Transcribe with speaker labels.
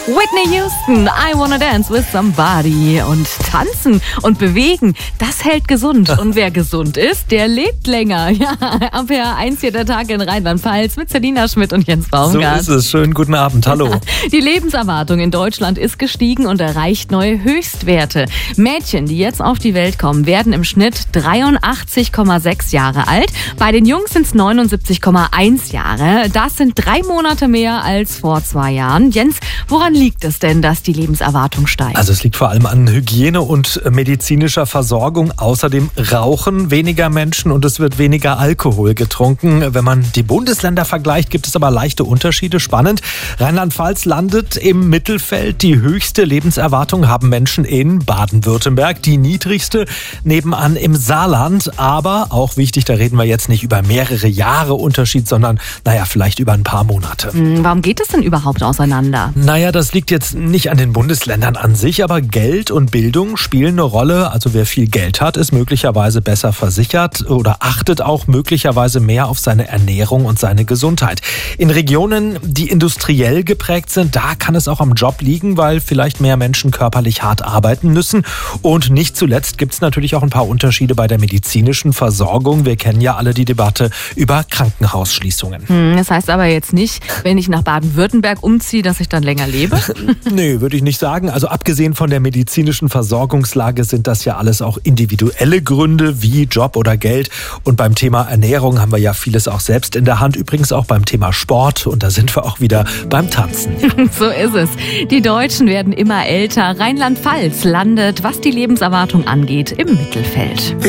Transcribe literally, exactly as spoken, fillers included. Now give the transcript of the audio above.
Speaker 1: Whitney Houston, I Wanna Dance with Somebody. Und tanzen und bewegen, das hält gesund. Und wer gesund ist, der lebt länger. Ja, ab H eins hier der Tag in Rheinland-Pfalz mit Selina Schmidt und Jens Baumgart.
Speaker 2: So ist es. Schönen guten Abend. Hallo.
Speaker 1: Die Lebenserwartung in Deutschland ist gestiegen und erreicht neue Höchstwerte. Mädchen, die jetzt auf die Welt kommen, werden im Schnitt dreiundachtzig Komma sechs Jahre alt. Bei den Jungs sind es neunundsiebzig Komma eins Jahre. Das sind drei Monate mehr als vor zwei Jahren. Jens, woran liegt es denn, dass die Lebenserwartung steigt?
Speaker 2: Also es liegt vor allem an Hygiene und medizinischer Versorgung. Außerdem rauchen weniger Menschen und es wird weniger Alkohol getrunken. Wenn man die Bundesländer vergleicht, gibt es aber leichte Unterschiede. Spannend. Rheinland-Pfalz landet im Mittelfeld. Die höchste Lebenserwartung haben Menschen in Baden-Württemberg. Die niedrigste nebenan im Saarland. Aber auch wichtig, da reden wir jetzt nicht über mehrere Jahre Unterschied, sondern naja, vielleicht über ein paar Monate.
Speaker 1: Warum geht es denn überhaupt auseinander?
Speaker 2: Naja, das liegt jetzt nicht an den Bundesländern an sich, aber Geld und Bildung spielen eine Rolle. Also wer viel Geld hat, ist möglicherweise besser versichert oder achtet auch möglicherweise mehr auf seine Ernährung und seine Gesundheit. In Regionen, die industriell geprägt sind, da kann es auch am Job liegen, weil vielleicht mehr Menschen körperlich hart arbeiten müssen. Und nicht zuletzt gibt es natürlich auch ein paar Unterschiede bei der medizinischen Versorgung. Wir kennen ja alle die Debatte über Krankenhausschließungen.
Speaker 1: Hm, das heißt aber jetzt nicht, wenn ich nach Baden-Württemberg umziehe, dass ich dann länger lebe?
Speaker 2: Nee, würde ich nicht sagen. Also abgesehen von der medizinischen Versorgungslage sind das ja alles auch individuelle Gründe wie Job oder Geld. Und beim Thema Ernährung haben wir ja vieles auch selbst in der Hand. Übrigens auch beim Thema Sport. Und da sind wir auch wieder beim Tanzen.
Speaker 1: So ist es. Die Deutschen werden immer älter. Rheinland-Pfalz landet, was die Lebenserwartung angeht, im Mittelfeld.